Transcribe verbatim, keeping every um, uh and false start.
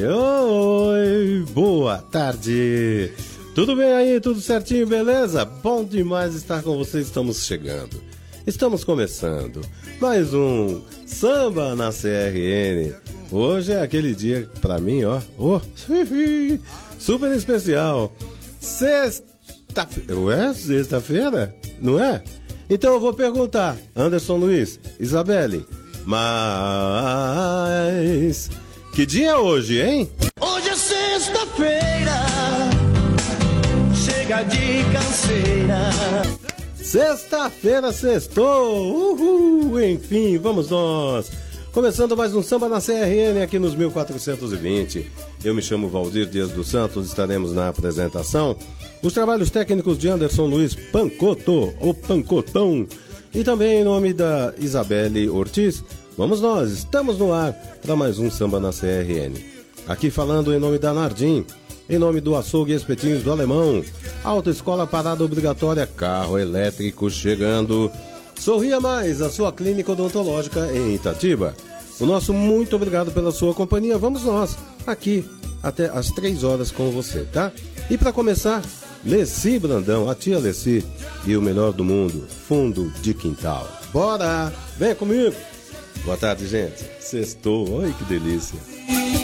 Oi, boa tarde. Tudo bem aí? Tudo certinho, beleza? Bom demais estar com vocês. Estamos chegando. Estamos começando mais um Samba na C R N. Hoje é aquele dia pra mim, ó, oh, super especial. Sexta-feira. Ué? Sexta-feira? Não é? Então eu vou perguntar, Anderson Luiz, Isabelle, mas que dia é hoje, hein? Hoje é sexta-feira, chega de canseira. Sexta-feira, sextou, uhul, enfim, vamos nós. Começando mais um Samba na C R N aqui nos mil quatrocentos e vinte. Eu me chamo Valdir Dias dos Santos, estaremos na apresentação. Os trabalhos técnicos de Anderson Luiz Pancoto, ou Pancotão. E também em nome da Isabelle Ortiz, vamos nós, estamos no ar para mais um Samba na C R N. Aqui falando em nome da Nardim, em nome do Açougue e Espetinhos do Alemão, Autoescola Parada Obrigatória, carro elétrico chegando. Sorria Mais, a sua clínica odontológica em Itatiba. O nosso muito obrigado pela sua companhia. Vamos nós, aqui, até às três horas com você, tá? E para começar, Leci Brandão, a tia Leci e o melhor do mundo, fundo de quintal. Bora! Vem comigo! Boa tarde, gente. Sextou, olha que delícia.